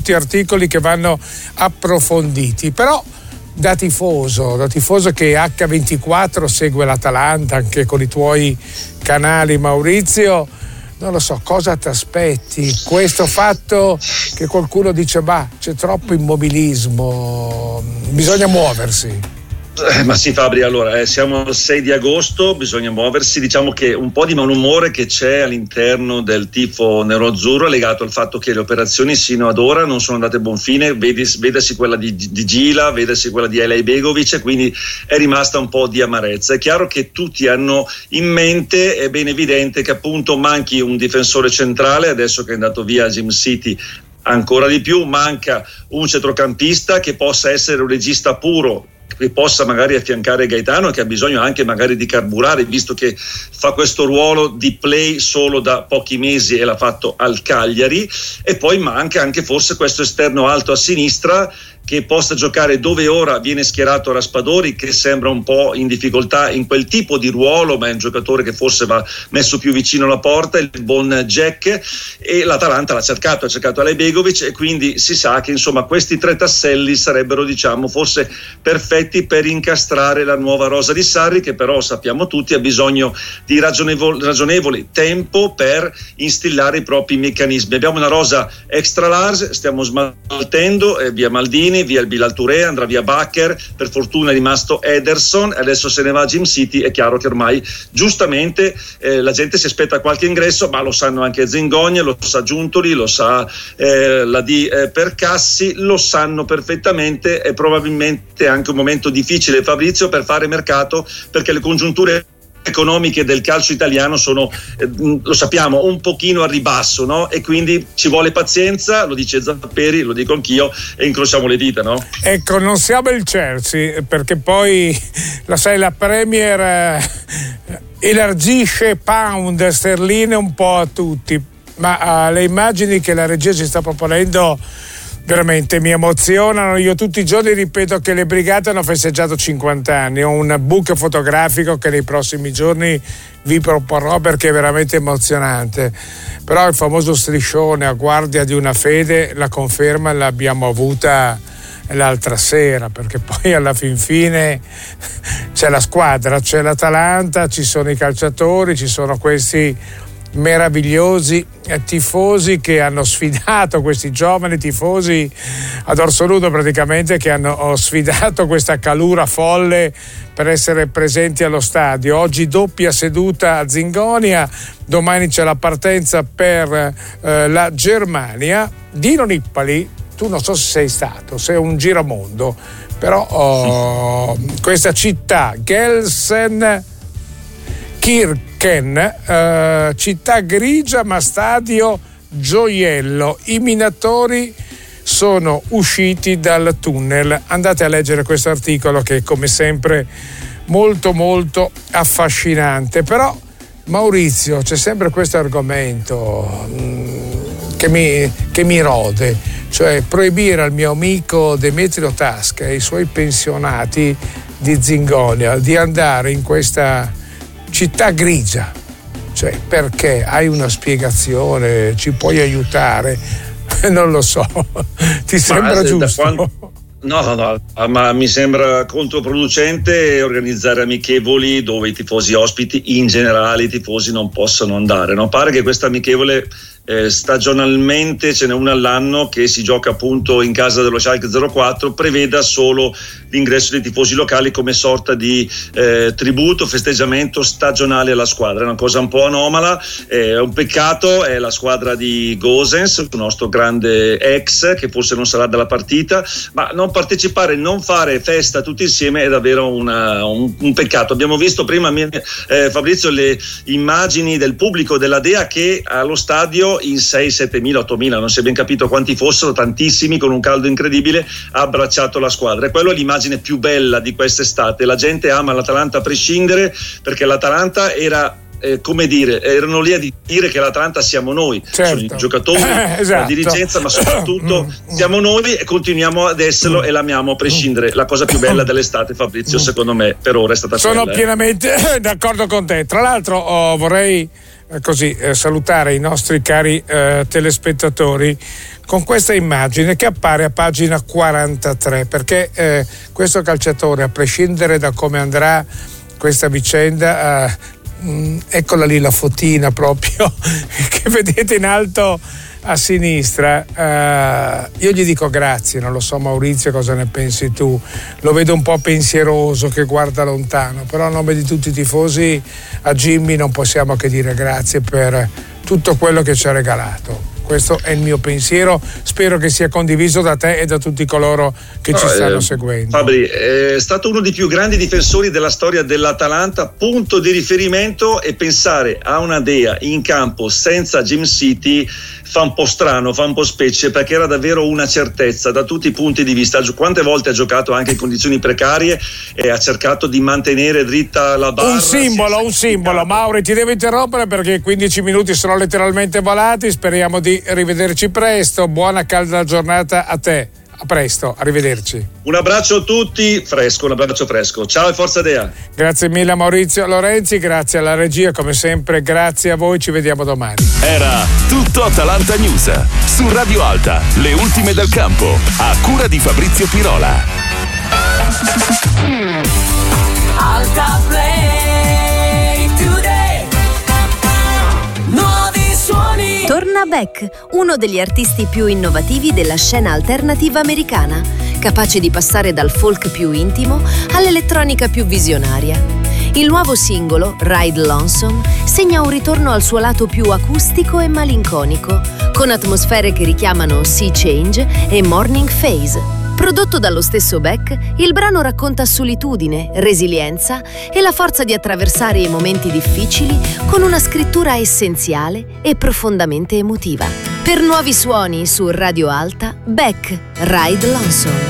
articoli che vanno approfonditi, però da tifoso che H24 segue l'Atalanta anche con i tuoi canali, Maurizio, non lo so, cosa ti aspetti? Questo fatto che qualcuno dice c'è troppo immobilismo, bisogna muoversi. Ma sì, Fabri, allora siamo al 6 di agosto, bisogna muoversi. Diciamo che un po' di malumore che c'è all'interno del tifo neroazzurro è legato al fatto che le operazioni sino ad ora non sono andate a buon fine, vedasi quella di Gila, vedasi quella di Elej Begovic, e quindi è rimasta un po' di amarezza. È chiaro che tutti hanno in mente, è ben evidente che appunto manchi un difensore centrale, adesso che è andato via Jim City ancora di più, manca un centrocampista che possa essere un regista puro, che possa magari affiancare Gaetano, che ha bisogno anche magari di carburare, visto che fa questo ruolo di play solo da pochi mesi e l'ha fatto al Cagliari. E poi manca anche forse questo esterno alto a sinistra che possa giocare dove ora viene schierato Raspadori, che sembra un po' in difficoltà in quel tipo di ruolo, ma è un giocatore che forse va messo più vicino alla porta, il buon Jack. E l'Atalanta ha cercato Elej Begovic, e quindi si sa che insomma questi tre tasselli sarebbero, diciamo, forse perfetti per incastrare la nuova rosa di Sarri, che però sappiamo tutti ha bisogno di ragionevole tempo per instillare i propri meccanismi. Abbiamo una rosa extra large, stiamo smaltendo via Maldini, via il Bilal Touré, andrà via Bakker, per fortuna è rimasto Ederson, adesso se ne va a Jim City. È chiaro che ormai giustamente la gente si aspetta qualche ingresso, ma lo sanno anche Zingogne, lo sa Giuntoli, lo sa la di Percassi, lo sanno perfettamente. È probabilmente anche un momento difficile, Fabrizio, per fare mercato, perché le congiunture economiche del calcio italiano sono, lo sappiamo, un pochino a ribasso, no? E quindi ci vuole pazienza, lo dice Zapperi, lo dico anch'io, e incrociamo le dita, no? Ecco, non siamo il Chelsea, perché poi la Premier elargisce pound sterline un po' a tutti, ma le immagini che la regia ci sta proponendo veramente mi emozionano. Io tutti i giorni ripeto che le Brigate hanno festeggiato 50 anni. Ho un book fotografico che nei prossimi giorni vi proporrò, perché è veramente emozionante. Però il famoso striscione a guardia di una fede, la conferma l'abbiamo avuta l'altra sera, perché poi alla fin fine c'è la squadra, c'è l'Atalanta, ci sono i calciatori, ci sono questi meravigliosi tifosi che hanno sfidato, questi giovani tifosi ad orso nudo praticamente, che hanno sfidato questa calura folle per essere presenti allo stadio. Oggi doppia seduta a Zingonia, domani c'è la partenza per la Germania. Dino Nippali, tu non so se sei stato, sei un giramondo, però questa città, Gelsenkirchen, città grigia ma stadio gioiello. I minatori sono usciti dal tunnel. Andate a leggere questo articolo, che è come sempre molto molto affascinante. Però Maurizio, c'è sempre questo argomento che mi rode, cioè proibire al mio amico Demetrio Tasca e ai suoi pensionati di Zingonia di andare in questa città grigia. Cioè, perché? Hai una spiegazione? Ci puoi aiutare? Non lo so. Ti sembra giusto? No, ma mi sembra controproducente organizzare amichevoli dove i tifosi ospiti, in generale i tifosi, non possono andare. No? Pare che questa amichevole stagionalmente, ce n'è una all'anno, che si gioca appunto in casa dello Schalke 04, preveda solo l'ingresso dei tifosi locali come sorta di tributo, festeggiamento stagionale alla squadra. È una cosa un po' anomala, è un peccato. È la squadra di Gosens, il nostro grande ex, che forse non sarà dalla partita, ma non partecipare, non fare festa tutti insieme è davvero un peccato. Abbiamo visto prima, Fabrizio, le immagini del pubblico della Dea che allo stadio in 6-7 mila, 8 mila, non si è ben capito quanti fossero, tantissimi, con un caldo incredibile, ha abbracciato la squadra. E quello è l'immagine più bella di quest'estate. La gente ama l'Atalanta a prescindere, perché l'Atalanta era come dire, erano lì a dire che l'Atalanta siamo noi, certo. Sono i giocatori, esatto. La dirigenza, ma soprattutto siamo noi e continuiamo ad esserlo e l'amiamo a prescindere. La cosa più bella dell'estate, Fabrizio, secondo me per ora è stata Sono quella. pienamente d'accordo con te. Tra l'altro vorrei salutare i nostri cari telespettatori con questa immagine che appare a pagina 43, perché questo calciatore, a prescindere da come andrà questa vicenda, eccola lì la fotina proprio che vedete in alto a sinistra, io gli dico grazie, non lo so Maurizio cosa ne pensi tu, lo vedo un po' pensieroso che guarda lontano, però a nome di tutti i tifosi a Jimmy non possiamo che dire grazie per tutto quello che ci ha regalato. Questo è il mio pensiero, spero che sia condiviso da te e da tutti coloro che ci stanno seguendo. Fabri, è stato uno dei più grandi difensori della storia dell'Atalanta, punto di riferimento, e pensare a una Dea in campo senza Jim City fa un po' strano, fa un po' specie, perché era davvero una certezza da tutti i punti di vista. Quante volte ha giocato anche in condizioni precarie e ha cercato di mantenere dritta la barra. Un simbolo. Mauri, ti devo interrompere perché 15 minuti sono letteralmente volati, speriamo di rivederci presto, buona calda giornata a te. A presto, arrivederci. Un abbraccio a tutti, un abbraccio fresco. Ciao e forza Dea. Grazie mille a Maurizio Lorenzi, grazie alla regia, come sempre, grazie a voi, ci vediamo domani. Era tutto Atalanta News su Radio Alta, le ultime del campo, a cura di Fabrizio Pirola. Alta Play Today. Nuovi suoni. Torna Beck, uno degli artisti più innovativi della scena alternativa americana, capace di passare dal folk più intimo all'elettronica più visionaria. Il nuovo singolo, Ride Lonesome, segna un ritorno al suo lato più acustico e malinconico, con atmosfere che richiamano Sea Change e Morning Phase. Prodotto dallo stesso Beck, il brano racconta solitudine, resilienza e la forza di attraversare i momenti difficili con una scrittura essenziale e profondamente emotiva. Per nuovi suoni su Radio Alta, Beck, Ride Lonesome.